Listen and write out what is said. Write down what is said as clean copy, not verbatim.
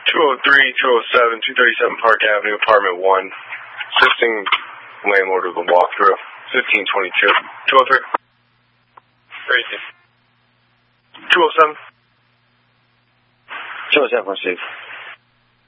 207, 237 Park Avenue, apartment 1. Assisting landlord with a walkthrough. 1522. 203. Crazy. 207. 207, proceed.